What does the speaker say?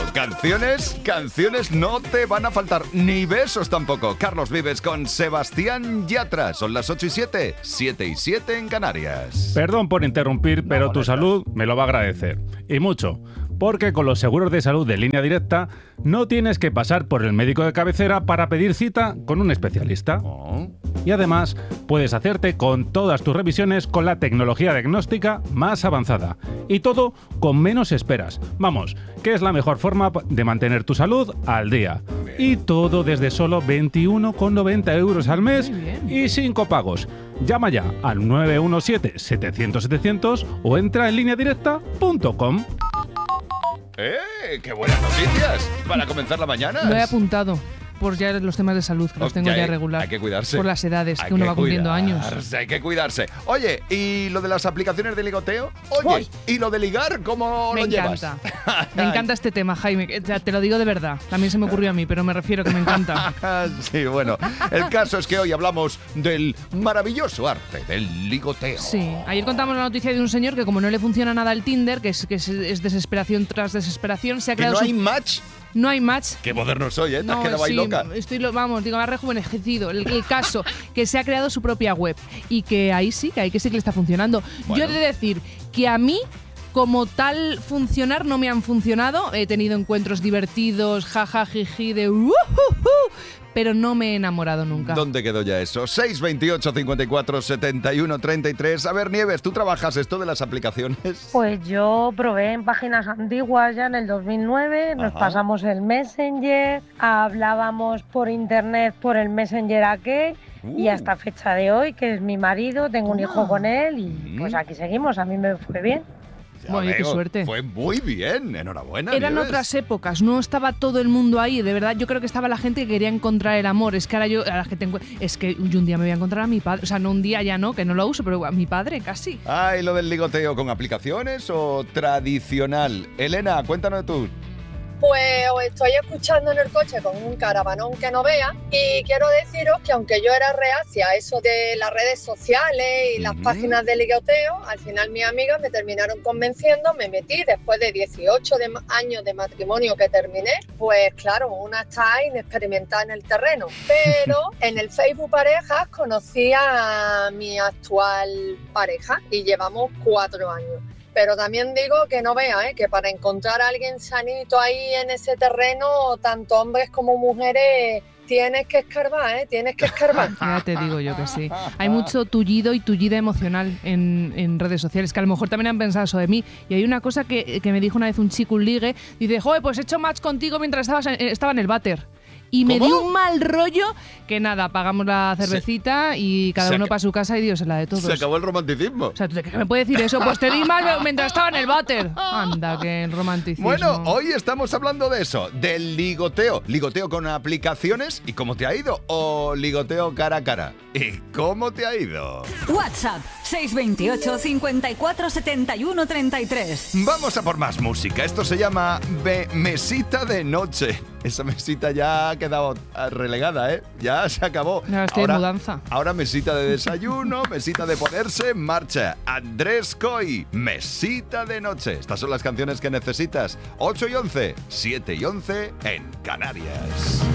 Canciones no te van a faltar, ni besos tampoco. Carlos Vives con Sebastián Yatra. Son las 8:07, 7:07 en Canarias. Perdón por interrumpir, pero tu salud me lo va a agradecer. Y mucho. Porque con los seguros de salud de Línea Directa no tienes que pasar por el médico de cabecera para pedir cita con un especialista. Y además puedes hacerte con todas tus revisiones con la tecnología diagnóstica más avanzada. Y todo con menos esperas. Vamos, que es la mejor forma de mantener tu salud al día. Y todo desde solo 21,90 euros al mes y sin copagos. Llama ya al 917-700-700 o entra en lineadirecta.com. ¡Qué buenas noticias! Para comenzar la mañana. Lo he apuntado por ya los temas de salud, que los tengo ya regular. Hay que cuidarse. Por las edades, que uno va cumpliendo años. Hay que cuidarse. Oye, ¿y lo de las aplicaciones de ligoteo? Oye, ¿y lo de ligar? ¿Cómo lo llevas? Me encanta este tema, Jaime. Te lo digo de verdad. También se me ocurrió a mí, pero me refiero que me encanta. Sí, bueno. El caso es que hoy hablamos del maravilloso arte del ligoteo. Sí. Ayer contamos la noticia de un señor que como no le funciona nada el Tinder, que es desesperación tras desesperación, se ha creado... ¿Que no hay match? No hay match. Qué moderno soy, ¿eh? Te has quedado ahí loca. Me ha rejuvenecido. El caso, que se ha creado su propia web y que ahí sí que le está funcionando. Bueno. Yo he de decir que a mí, como tal funcionar, no me han funcionado. He tenido encuentros divertidos, jiji, de pero no me he enamorado nunca. ¿Dónde quedó ya eso? 628 54 71 33. A ver, Nieves, ¿tú trabajas esto de las aplicaciones? Pues yo probé en páginas antiguas ya en el 2009. Nos pasamos el Messenger, hablábamos por internet por el Messenger aquel. Y hasta fecha de hoy, que es mi marido, tengo un hijo con él y pues aquí seguimos. A mí me fue bien. Bueno, qué suerte. Fue muy bien, enhorabuena. Eran Nieves. otras épocas, no estaba todo el mundo ahí, de verdad. Yo creo que estaba la gente que quería encontrar el amor. Es que ahora yo un día me voy a encontrar a mi padre, o sea, no un día ya no, que no lo uso, pero a mi padre casi. ¿Y lo del ligoteo con aplicaciones o tradicional? Elena, cuéntanos tú. Pues os estoy escuchando en el coche con un caravanón que no vea y quiero deciros que aunque yo era reacia a eso de las redes sociales y las páginas de ligoteo, al final mis amigas me terminaron convenciendo, me metí después de 18 años de matrimonio que terminé, pues claro, una está inexperimentada en el terreno, pero en el Facebook Parejas conocí a mi actual pareja y llevamos 4 años. Pero también digo que no vea, que para encontrar a alguien sanito ahí en ese terreno, tanto hombres como mujeres, tienes que escarbar, tienes que escarbar. Ya te digo yo que sí. Hay mucho tullido y tullida emocional en redes sociales, que a lo mejor también han pensado eso de mí. Y hay una cosa que me dijo una vez un chico, un ligue, dice, joder, pues he hecho match contigo mientras estaba en el váter. Y me dio un mal rollo que nada, pagamos la cervecita y cada uno para su casa y Dios es la de todos. Se acabó el romanticismo. O sea, ¿tú me puedes decir eso? Pues te di mal mientras estaba en el váter. Anda, que romanticismo. Bueno, hoy estamos hablando de eso, del ligoteo. Ligoteo con aplicaciones y cómo te ha ido. O ligoteo cara a cara. ¿Y cómo te ha ido? WhatsApp 628 54 71 33. Vamos a por más música. Esto se llama Mesita de Noche. Esa mesita ya ha quedado relegada, ¿eh? Ya se acabó. No, estoy de mudanza. Ahora mesita de desayuno, mesita de ponerse en marcha. Andrés Coy, Mesita de Noche. Estas son las canciones que necesitas. 8 y 11, 7 y 11 en Canarias.